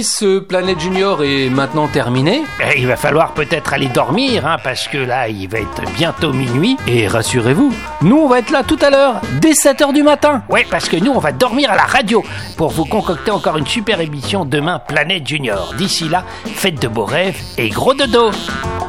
Ce Planète Junior est maintenant terminé. Il va falloir peut-être aller dormir, parce que là, il va être bientôt minuit. Et rassurez-vous, nous on va être là tout à l'heure, dès 7h du matin. Ouais, parce que nous, on va dormir à la radio pour vous concocter encore une super émission demain, Planète Junior. D'ici là, faites de beaux rêves et gros dodo.